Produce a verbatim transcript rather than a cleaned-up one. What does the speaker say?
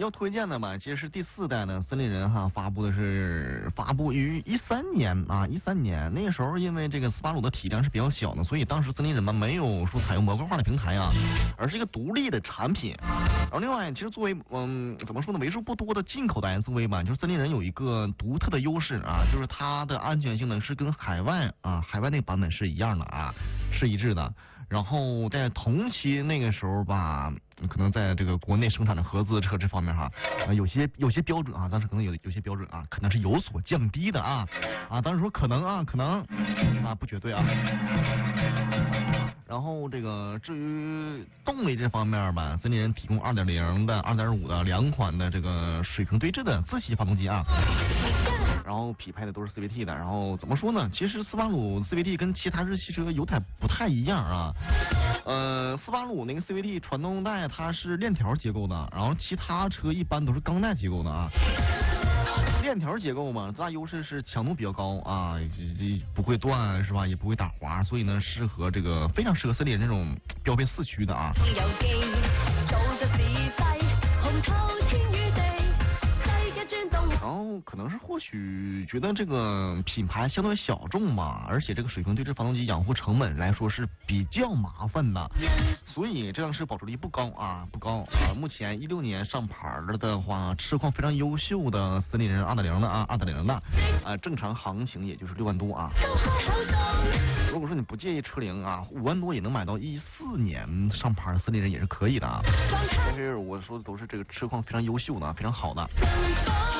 要推荐的嘛，其实是第四代的森林人哈，发布的是发布于一三年啊，一三年那个时候，因为这个斯巴鲁的体量是比较小的，所以当时森林人嘛没有说采用模块化的平台啊，而是一个独立的产品。然后另外，其实作为嗯怎么说呢，为数不多的进口的 S U V 吧，就是森林人有一个独特的优势啊，就是它的安全性能是跟海外啊海外那个版本是一样的啊，是一致的。然后在同期那个时候吧，可能在这个国内生产的合资车这方面哈，啊有些有些标准啊，当时可能有有些标准啊，可能是有所降低的啊啊，当时说可能啊可能啊不绝对啊。然后这个至于动力这方面吧，森林人提供二点零的、二点五的两款的这个水平对置的自吸发动机啊。然后匹配的都是 C V T 的，然后怎么说呢？其实斯巴鲁 C V T 跟其他日系车有点不太一样啊。呃，斯巴鲁那个 C V T 传动带它是链条结构的，然后其他车一般都是钢带结构的啊。链条结构嘛，最大优势是强度比较高啊，不会断是吧？也不会打滑，所以呢，适合这个非常适合森林人这种标配四驱的啊。然后可能是或许觉得这个品牌相对小众嘛，而且这个水平对置发动机养护成本来说是比较麻烦的，所以这辆车保值率不高啊，不高啊。目前一六年上牌了的话，车况非常优秀的森林人二点零的啊，二点零的啊，正常行情也就是六万多啊。如果说你不介意车龄啊，五万多也能买到一四年上牌森林人也是可以的啊。但是我说的都是这个车况非常优秀的，非常好的。